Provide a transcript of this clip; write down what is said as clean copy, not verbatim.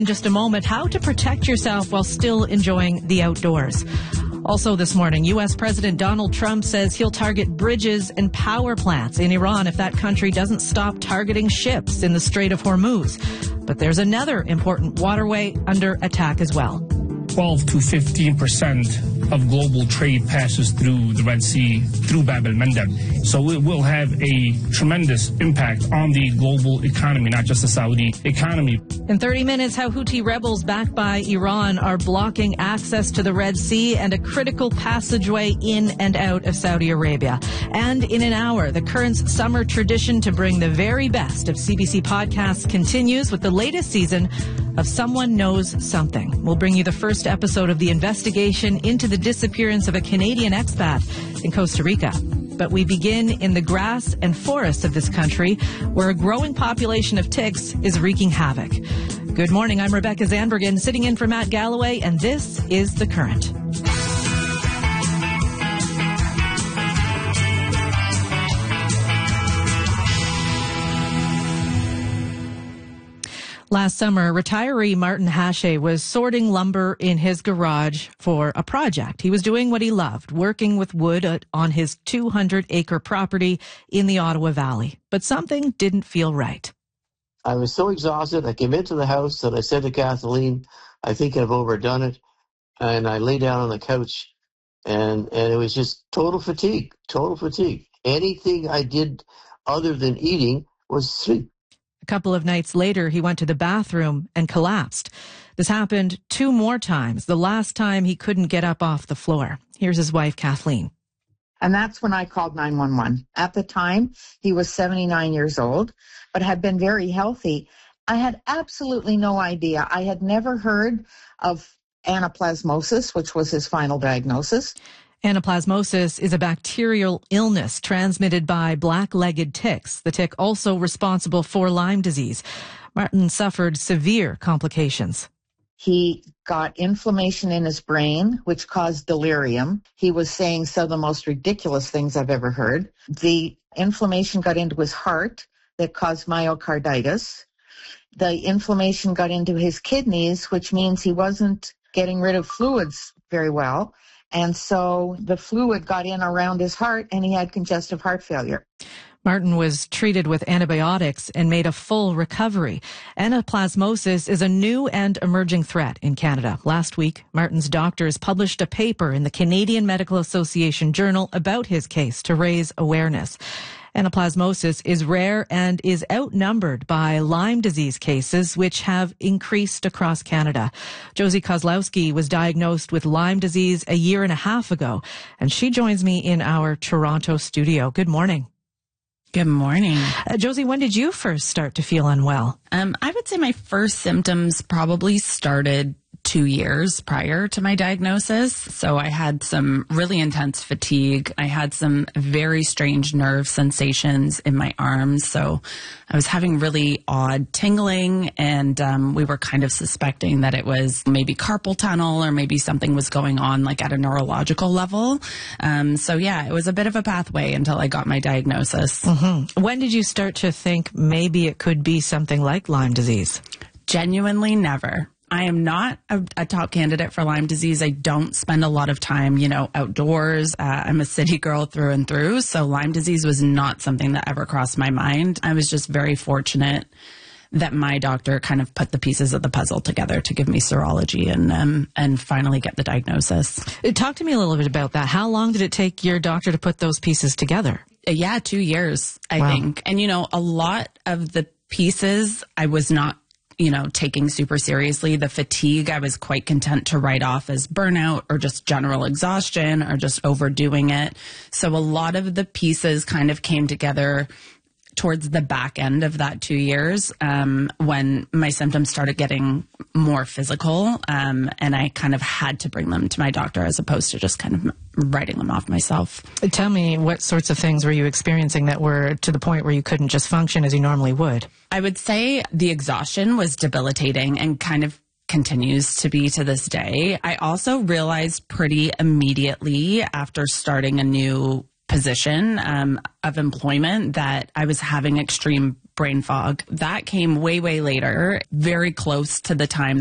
In just a moment, how to protect yourself while still enjoying the outdoors. Also this morning, U.S. President Donald Trump says he'll target bridges and power plants in Iran if that country doesn't stop targeting ships in the Strait of Hormuz. But there's another important waterway under attack as well. 12 to 15% of global trade passes through the Red Sea, through Bab el-Mandeb. So it will have a tremendous impact on the global economy, not just the Saudi economy. In 30 minutes, how Houthi rebels backed by Iran are blocking access to the Red Sea and a critical passageway in and out of Saudi Arabia. And in an hour, the Currents summer tradition to bring the very best of CBC podcasts continues with the latest season of Someone Knows Something. We'll bring you the first episode of the investigation into the disappearance of a Canadian expat in Costa Rica. But we begin in the grass and forests of this country, where a growing population of ticks is wreaking havoc. Good morning, I'm Rebecca Zandbergen, sitting in for Matt Galloway, and this is The Current. Last summer, retiree Martin Hache was sorting lumber in his garage for a project. He was doing what he loved, working with wood on his 200-acre property in the Ottawa Valley. But something didn't feel right. I was so exhausted. I came into the house that I said to Kathleen, I think I've overdone it. And I lay down on the couch, and it was just total fatigue. Anything I did other than eating was sleep. A couple of nights later, he went to the bathroom and collapsed. This happened 2 more times, the last time he couldn't get up off the floor. Here's his wife, Kathleen. And that's when I called 911. At the time, he was 79 years old, but had been very healthy. I had absolutely no idea. I had never heard of anaplasmosis, which was his final diagnosis. Anaplasmosis is a bacterial illness transmitted by black-legged ticks, the tick also responsible for Lyme disease. Martin suffered severe complications. He got inflammation in his brain, which caused delirium. He was saying some of the most ridiculous things I've ever heard. The inflammation got into his heart that caused myocarditis. The inflammation got into his kidneys, which means he wasn't getting rid of fluids very well. And so the fluid got in around his heart and he had congestive heart failure. Martin was treated with antibiotics and made a full recovery. Anaplasmosis is a new and emerging threat in Canada. Last week, Martin's doctors published a paper in the Canadian Medical Association Journal about his case to raise awareness. Anaplasmosis is rare and is outnumbered by Lyme disease cases, which have increased across Canada. Josie Kozlowski was diagnosed with Lyme disease a year and a half ago, and she joins me in our Toronto studio. Good morning. Good morning. Josie, when did you first start to feel unwell? I would say my first symptoms probably started 2 years prior to my diagnosis. So I had some really intense fatigue. I had some very strange nerve sensations in my arms. So I was having really odd tingling, and we were kind of suspecting that it was maybe carpal tunnel or maybe something was going on like at a neurological level. So yeah, it was a bit of a pathway until I got my diagnosis. Mm-hmm. When did you start to think maybe it could be something like Lyme disease? Genuinely never. I am not a top candidate for Lyme disease. I don't spend a lot of time, outdoors. I'm a city girl through and through. So Lyme disease was not something that ever crossed my mind. I was just very fortunate that my doctor kind of put the pieces of the puzzle together to give me serology and finally get the diagnosis. Talk to me a little bit about that. How long did it take your doctor to put those pieces together? Yeah, 2 years, I think. And, a lot of the pieces I was not taking super seriously. The fatigue, I was quite content to write off as burnout or just general exhaustion or just overdoing it. So a lot of the pieces kind of came together towards the back end of that 2 years, when my symptoms started getting more physical, and I kind of had to bring them to my doctor as opposed to just kind of writing them off myself. Tell me, what sorts of things were you experiencing that were to the point where you couldn't just function as you normally would? I would say the exhaustion was debilitating and kind of continues to be to this day. I also realized pretty immediately after starting a new position of employment that I was having extreme brain fog. That came way, way later, very close to the time